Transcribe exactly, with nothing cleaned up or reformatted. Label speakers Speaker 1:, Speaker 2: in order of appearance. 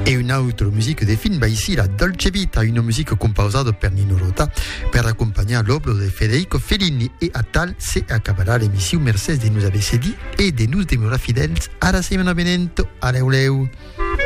Speaker 1: E un'altra musica di film, bah ici la Dolce Vita, una musica composata per Nino Rota per accompagnare l'opera di Federico Fellini, e a tal se acabarà l'emissione merci de nous avoir cédé et de nous demeurer fidèles à la semaine venente. Allez,